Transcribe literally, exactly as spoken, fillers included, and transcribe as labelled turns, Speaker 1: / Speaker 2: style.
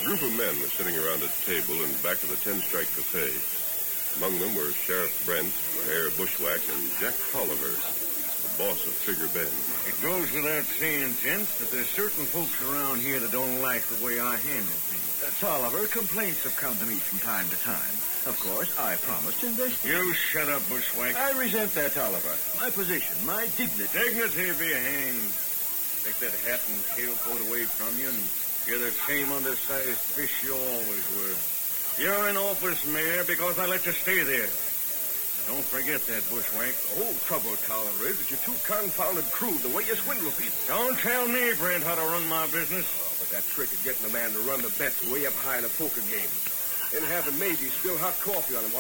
Speaker 1: group of men were sitting around a table in back of the Ten Strike Cafe. Among them were Sheriff Brent, Mayor Bushwhack, and Jack Tolliver, the boss of Trigger Bend.
Speaker 2: It goes without saying, gents, that there's certain folks around here that don't like the way I handle things.
Speaker 3: Uh, Tolliver, complaints have come to me from time to time. Of course, I promised to investigate.
Speaker 2: You shut up, Bushwhack.
Speaker 3: I resent that, Tolliver. My position, my dignity.
Speaker 2: Dignity be hanged. Take that hat and tailcoat away from you, and you're the same undersized fish you always were. You're in office, Mayor, because I let you stay there. Don't forget that, Bushwhack.
Speaker 1: The whole trouble, Tolliver, is that you're too confounded crude the way you swindle people.
Speaker 2: Don't tell me, Brent, how to run my business.
Speaker 1: Oh, but that trick of getting a man to run the bets way up high in a poker game. Then having Maisie spill hot coffee on him while